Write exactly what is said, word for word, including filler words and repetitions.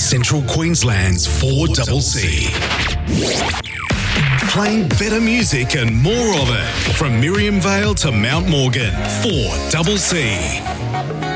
Central Queensland's four C. Playing better music and more of it from Miriam Vale to Mount Morgan. four C.